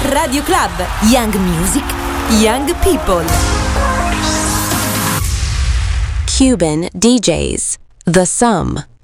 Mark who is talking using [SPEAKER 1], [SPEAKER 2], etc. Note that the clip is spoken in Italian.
[SPEAKER 1] Radio Club. Young Music, Young People.
[SPEAKER 2] Cuban DJs. The Sum.